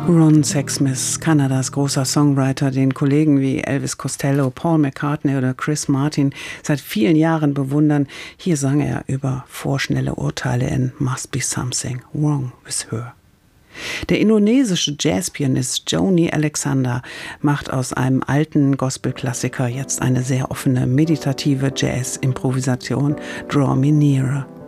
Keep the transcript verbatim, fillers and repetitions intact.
Ron Sexsmith, Kanadas großer Songwriter, den Kollegen wie Elvis Costello, Paul McCartney oder Chris Martin seit vielen Jahren bewundern. Hier sang er über vorschnelle Urteile in Must Be Something Wrong with Her. Der indonesische Jazzpianist Joni Alexander macht aus einem alten Gospelklassiker jetzt eine sehr offene, meditative Jazz-Improvisation, Draw Me Nearer.